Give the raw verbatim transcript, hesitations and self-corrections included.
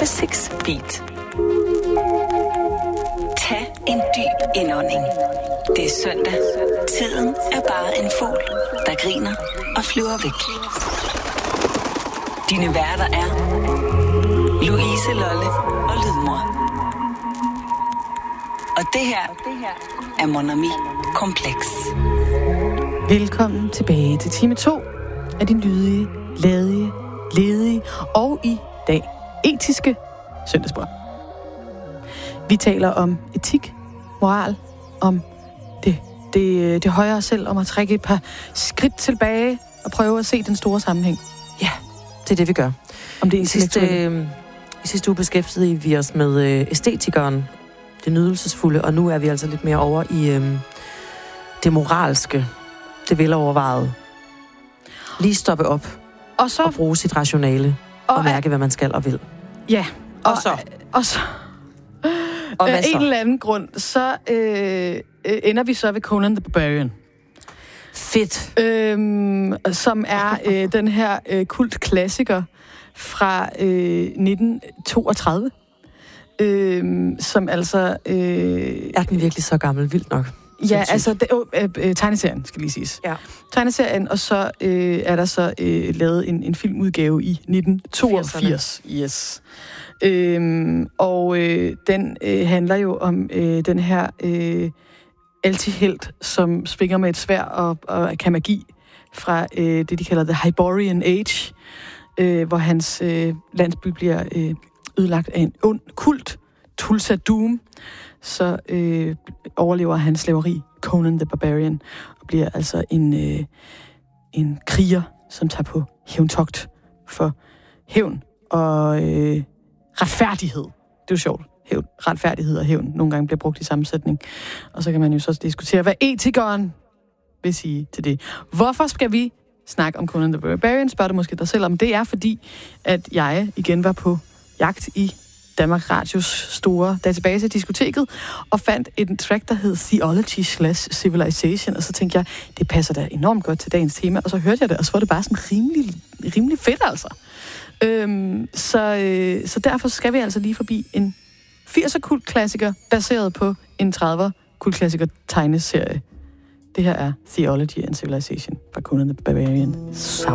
Six Beat. Tag en dyb indånding. Det er søndag. Tiden er bare en fugl, der griner og flyver væk. Dine værter er Louise Lolle og Lydmor. Og det her er Mon Ami Kompleks. Velkommen tilbage til time to af din lydige, ladige, ledige og i dag etiske søndagsbrød. Vi taler om etik, moral, om det, det, det højere selv, om at trække et par skridt tilbage og prøve at se den store sammenhæng. Ja, det er det, vi gør. Om det I sidste, øh, I sidste uge beskæftigede vi os med øh, æstetikeren, det nydelsesfulde, og nu er vi altså lidt mere over i øh, det moralske, det velovervejede. Lige stoppe op og, så, og bruge sit rationale og, og mærke, hvad man skal og vil. Ja, og, og så... Og så og af en eller anden grund, så øh, øh, ender vi så ved Conan the Barbarian. Fedt. Øhm, som er øh, den her øh, kultklassiker fra øh, nitten toogtredive. Øhm, som altså... Øh, er den virkelig så gammel? Vildt nok. Ja, altså det, øh, øh, tegneserien, skal lige siges. Ja. Tegneserien, og så øh, er der så øh, lavet en, en filmudgave i nitten toogfirs. Yes. Øhm, og øh, den øh, handler jo om øh, den her øh, altihelt, som svinger med et sværd og, og kan magi fra øh, det, de kalder The Hyborian Age, øh, hvor hans øh, landsby bliver øh, ødelagt af en ond kult, Thulsa Doom. Så øh, overlever han slaveri, Conan the Barbarian, og bliver altså en, øh, en kriger, som tager på hævntogt for hævn og øh, retfærdighed. Det er jo sjovt. Hævn, retfærdighed og hævn nogle gange bliver brugt i sammensætning. Og så kan man jo så diskutere, hvad etikeren vil sige til det. Hvorfor skal vi snakke om Conan the Barbarian? Spørger du måske dig selv om. Det er fordi, at jeg igen var på jagt i Danmark Radios store database, diskoteket, og fandt et track, der hed Theology slash Civilization, og så tænkte jeg, det passer da enormt godt til dagens tema, og så hørte jeg det, og så var det bare sådan rimelig, rimelig fedt, altså. Øhm, så, øh, så derfor skal vi altså lige forbi en firser kultklassiker, baseret på en trediver kultklassiker tegneserie. Det her er Theology and Civilization fra Conan the Barbarian.